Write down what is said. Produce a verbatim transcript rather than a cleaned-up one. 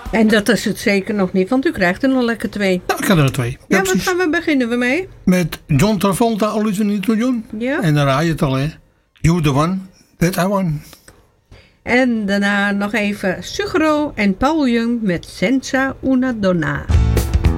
En dat is het zeker nog niet, want u krijgt er nog lekker twee. Nou, ik heb er twee. Ja, ja wat gaan we beginnen we mee? Met John Travolta, All You Need To John. Ja. En dan raad je het al, hè. You the one that I want. En daarna nog even Sugro en Paul Young met Senza una donna.